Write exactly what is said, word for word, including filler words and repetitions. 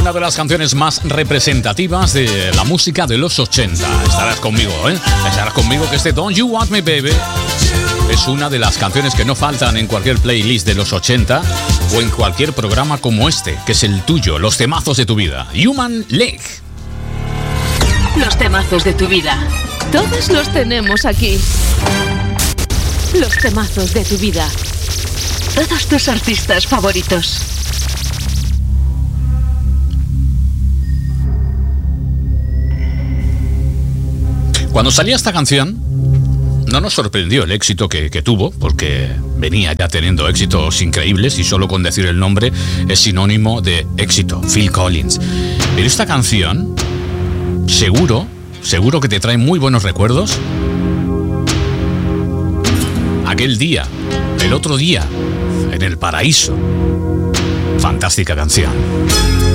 una de las canciones más representativas de la música de los ochenta. Estarás conmigo, ¿eh? Estarás conmigo que este Don't You Want Me Baby es una de las canciones que no faltan en cualquier playlist de los ochenta o en cualquier programa como este, que es el tuyo, los temazos de tu vida. Human League. Los temazos de tu vida. Todos los tenemos aquí. Los temazos de tu vida. Todos tus artistas favoritos. Cuando salía esta canción, no nos sorprendió el éxito que, que tuvo, porque venía ya teniendo éxitos increíbles y solo con decir el nombre es sinónimo de éxito, Phil Collins. Pero esta canción, seguro, seguro que te trae muy buenos recuerdos. Aquel día, el otro día, en el paraíso. Fantástica canción.